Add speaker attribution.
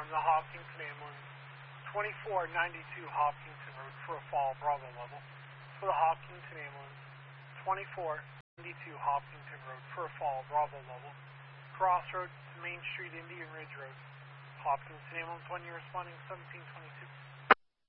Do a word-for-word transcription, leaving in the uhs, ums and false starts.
Speaker 1: respond to Hopkinton ambulance twenty-four ninety-two Hopkinton Road for a fall Bravo level. For the Hopkinton ambulance twenty-four ninety-two Hopkinton Road for a fall Bravo level. Crossroads to Main Street, Indian Ridge Road. Hopkinton ambulance one, you're responding seventeen twenty-two.